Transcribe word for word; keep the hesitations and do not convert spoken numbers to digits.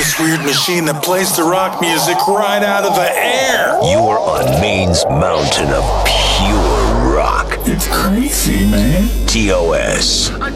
this weird machine that plays the rock music right out of the air. You're on Maine's mountain of pure rock. It's crazy, man. T O S.